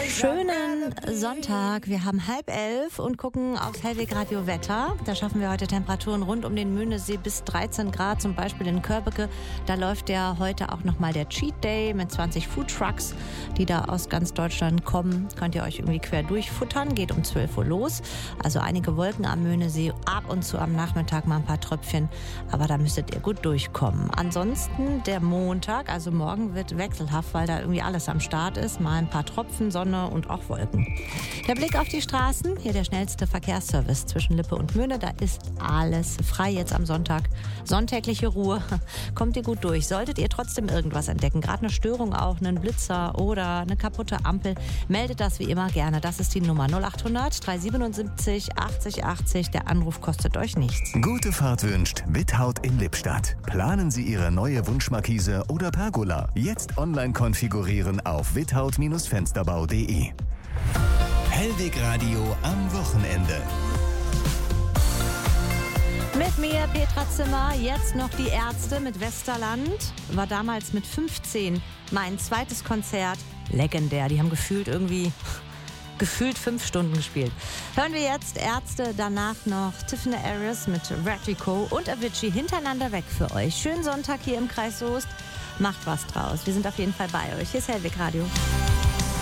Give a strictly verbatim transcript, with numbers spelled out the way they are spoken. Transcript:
Schönen Sonntag. Wir haben halb elf und gucken aufs Hellweg Radio Wetter. Da schaffen wir heute Temperaturen rund um den Möhnesee bis dreizehn Grad, zum Beispiel in Körbeke. Da läuft ja heute auch nochmal der Cheat Day mit zwanzig Food Trucks, die da aus ganz Deutschland kommen. Könnt ihr euch irgendwie quer durchfuttern. Geht um zwölf Uhr los. Also einige Wolken am Möhnesee, ab und zu am Nachmittag mal ein paar Tröpfchen. Aber da müsstet ihr gut durchkommen. Ansonsten der Montag, also morgen wird wechselhaft, weil da irgendwie alles am Start ist. Mal ein paar Tropfen, Sonne und auch Wolken. Der Blick auf die Straßen, hier der schnellste Verkehrsservice zwischen Lippe und Möhne. Da ist alles frei jetzt am Sonntag. Sonntägliche Ruhe. Kommt ihr gut durch. Solltet ihr trotzdem irgendwas entdecken, gerade eine Störung auch, einen Blitzer oder eine kaputte Ampel, meldet das wie immer gerne. Das ist die Nummer null acht hundert dreihundertsiebenundsiebzig achtzig achtzig. Der Anruf kostet euch nichts. Gute Fahrt wünscht Without in Lippstadt. Planen Sie Ihre neue Wunschmarkise oder Pergola. Jetzt online konfigurieren auf without Fensterbau punkt de. Hellweg Radio am Wochenende. Mit mir Petra Zimmer, jetzt noch die Ärzte mit Westerland. War damals mit fünfzehn mein zweites Konzert. Legendär, die haben gefühlt irgendwie... gefühlt fünf Stunden gespielt. Hören wir jetzt Ärzte, danach noch Tiffany Harris mit Vertigo und Avicii hintereinander weg für euch. Schönen Sonntag hier im Kreis Soest. Macht was draus. Wir sind auf jeden Fall bei euch. Hier ist Hellweg Radio.